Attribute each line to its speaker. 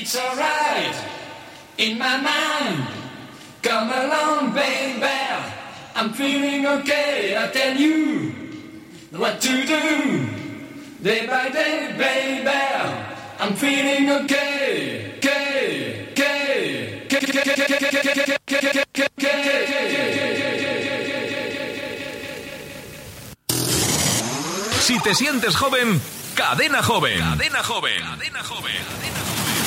Speaker 1: It's alright in my mind. Come along, baby. I'm feeling okay. I tell you what to do. Day by day, baby. I'm feeling okay.
Speaker 2: Si te sientes joven, Cadena Joven. Cadena Joven. Cadena Joven.